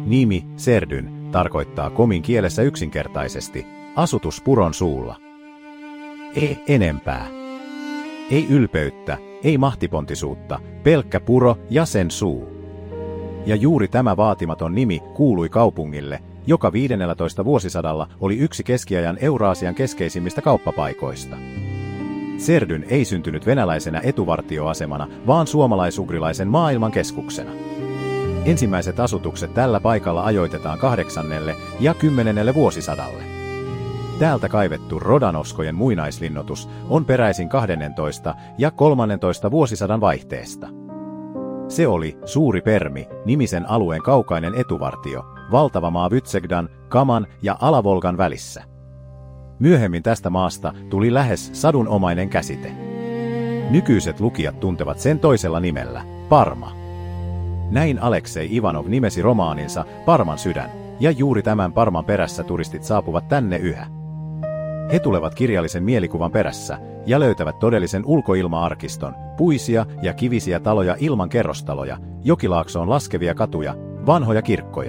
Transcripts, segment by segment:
Nimi Serdyn tarkoittaa komin kielessä yksinkertaisesti asutus puron suulla. Ei enempää. Ei ylpeyttä, ei mahtipontisuutta, pelkkä puro ja sen suu. Ja juuri tämä vaatimaton nimi kuului kaupungille, joka 15. vuosisadalla oli yksi keskiajan Euraasian keskeisimmistä kauppapaikoista. Serdyn ei syntynyt venäläisenä etuvartioasemana, vaan suomalais-ugrilaisen maailmankeskuksena. Ensimmäiset asutukset tällä paikalla ajoitetaan 8. ja 10. vuosisadalle. Täältä kaivettu Rodanovskojen muinaislinnoitus on peräisin 12. ja 13. vuosisadan vaihteesta. Se oli Suuri Permi, nimisen alueen kaukainen etuvartio, valtava maa Vytsegdan, Kaman ja Alavolgan välissä. Myöhemmin tästä maasta tuli lähes sadunomainen käsite. Nykyiset lukijat tuntevat sen toisella nimellä, Parma. Näin Aleksei Ivanov nimesi romaaninsa Parman sydän, ja juuri tämän Parman perässä turistit saapuvat tänne yhä. He tulevat kirjallisen mielikuvan perässä ja löytävät todellisen ulkoilma-arkiston, puisia ja kivisiä taloja ilman kerrostaloja, jokilaaksoon laskevia katuja, vanhoja kirkkoja.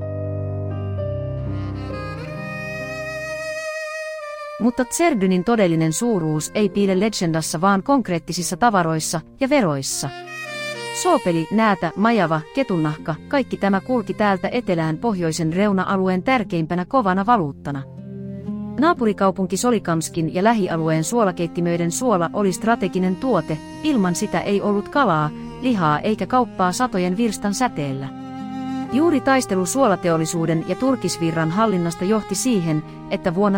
Mutta Serdynin todellinen suuruus ei piile legendassa vaan konkreettisissa tavaroissa ja veroissa. Soopeli, näätä, majava, ketunnahka, kaikki tämä kulki täältä etelään pohjoisen reuna-alueen tärkeimpänä kovana valuuttana. Naapurikaupunki Solikamskin ja lähialueen suolakeittimöiden suola oli strateginen tuote, ilman sitä ei ollut kalaa, lihaa eikä kauppaa satojen virstan säteellä. Juuri taistelu suolateollisuuden ja turkisvirran hallinnasta johti siihen, että vuonna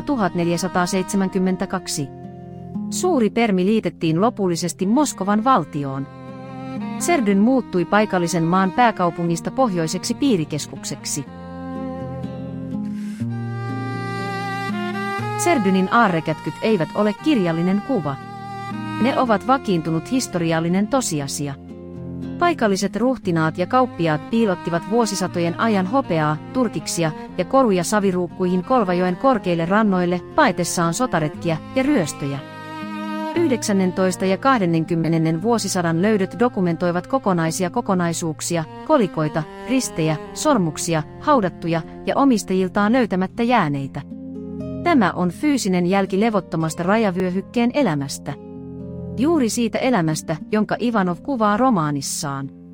1472 Suuri Permi liitettiin lopullisesti Moskovan valtioon. Serdyn muuttui paikallisen maan pääkaupungista pohjoiseksi piirikeskukseksi. Serdynin aarrekätkyt eivät ole kirjallinen kuva. Ne ovat vakiintunut historiallinen tosiasia. Paikalliset ruhtinaat ja kauppiaat piilottivat vuosisatojen ajan hopeaa, turkiksia ja koruja saviruukkuihin Kolvajoen korkeille rannoille paetessaan sotaretkiä ja ryöstöjä. 19. ja 20. vuosisadan löydöt dokumentoivat kokonaisia kokonaisuuksia, kolikoita, ristejä, sormuksia, haudattuja ja omistajiltaan löytämättä jääneitä. Tämä on fyysinen jälki levottomasta rajavyöhykkeen elämästä. Juuri siitä elämästä, jonka Ivanov kuvaa romaanissaan.